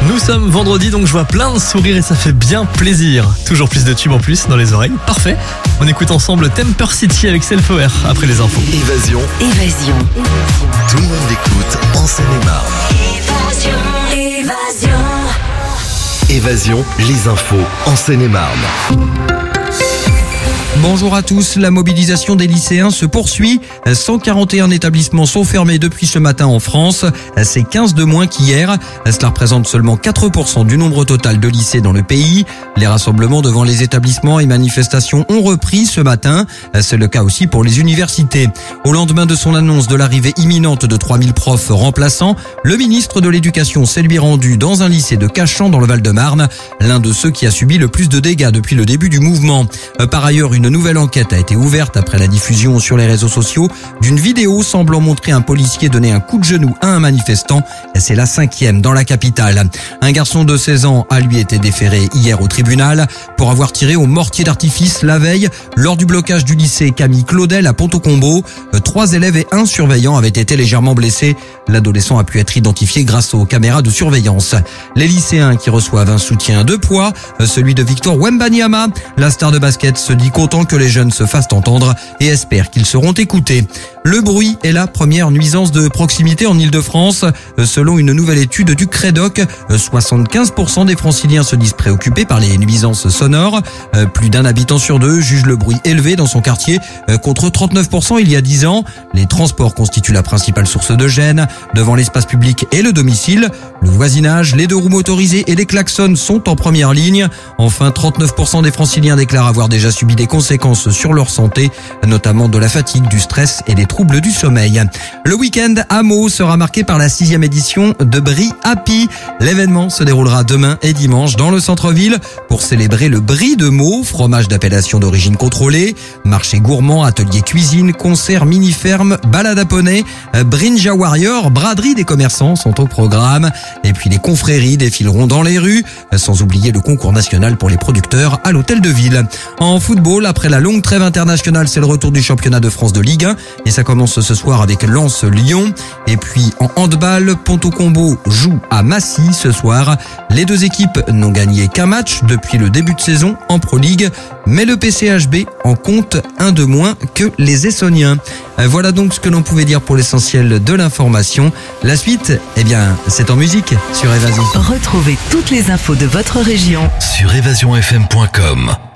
Nous sommes vendredi, donc je vois plein de sourires et ça fait bien plaisir. Toujours plus de tubes en plus dans les oreilles. Parfait. On écoute ensemble Temper City avec Self-Aware après les infos. Évasion. Tout le monde écoute en Seine-et-Marne. Évasion, les infos en Seine-et-Marne. Bonjour à tous, la mobilisation des lycéens se poursuit. 141 établissements sont fermés depuis ce matin en France. C'est 15 de moins qu'hier. Cela représente seulement 4% du nombre total de lycées dans le pays. Les rassemblements devant les établissements et manifestations ont repris ce matin. C'est le cas aussi pour les universités. Au lendemain de son annonce de l'arrivée imminente de 3000 profs remplaçants, le ministre de l'Éducation s'est lui rendu dans un lycée de Cachan dans le Val-de-Marne, l'un de ceux qui a subi le plus de dégâts depuis le début du mouvement. Par ailleurs, une nouvelle enquête a été ouverte après la diffusion sur les réseaux sociaux d'une vidéo semblant montrer un policier donner un coup de genou à un manifestant. C'est la 5e dans la capitale. Un garçon de 16 ans a lui été déféré hier au tribunal pour avoir tiré au mortier d'artifice la veille lors du blocage du lycée Camille Claudel à Pont-au-Combo. 3 élèves et 1 surveillant avaient été légèrement blessés. L'adolescent a pu être identifié grâce aux caméras de surveillance. Les lycéens qui reçoivent un soutien de poids, celui de Victor Wembanyama. La star de basket se dit content que les jeunes se fassent entendre et espère qu'ils seront écoutés. Le bruit est la première nuisance de proximité en Ile-de-France. Selon une nouvelle étude du Crédoc, 75% des franciliens se disent préoccupés par les nuisances sonores. Plus d'un habitant sur 2 juge le bruit élevé dans son quartier, contre 39% il y a 10 ans. Les transports constituent la principale source de gêne. Devant l'espace public et le domicile, le voisinage, les 2 roues motorisées et les klaxons sont en première ligne. Enfin, 39% des franciliens déclarent avoir déjà subi des conséquences sur leur santé, notamment de la fatigue, du stress et des troubles du sommeil. Le week-end à Meaux sera marqué par la 6e édition de Brie Happy. L'événement se déroulera demain et dimanche dans le centre-ville pour célébrer le Brie de Meaux, fromage d'appellation d'origine contrôlée. Marché gourmand, atelier cuisine, concert, mini-ferme, balade à poney, Brinja Warrior, braderie des commerçants sont au programme. Et puis les confréries défileront dans les rues, sans oublier le concours national pour les producteurs à l'hôtel de ville. En football, après la longue trêve internationale, c'est le retour du championnat de France de Ligue 1 et ça commence ce soir avec Lens-Lyon. Et puis en handball, Pont-au-Combo joue à Massy ce soir. Les 2 équipes n'ont gagné qu'un match depuis le début de saison en Pro League, mais le PCHB en compte un de moins que les Essoniens. Voilà donc ce que l'on pouvait dire pour l'essentiel de l'information. La suite, c'est en musique sur Évasion. Retrouvez toutes les infos de votre région Sur évasionfm.com.